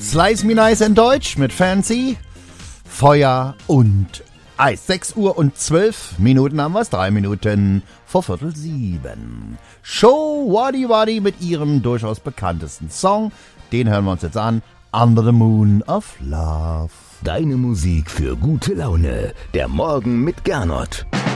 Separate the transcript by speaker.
Speaker 1: Slice Me Nice in Deutsch mit Fancy, Feuer und Eis. 6 Uhr und 12 Minuten haben wir es, 3 Minuten vor 6:15. Show Waddy Waddy mit ihrem durchaus bekanntesten Song. Den hören wir uns jetzt an. Under the Moon of Love.
Speaker 2: Deine Musik für gute Laune. Der Morgen mit Gernot.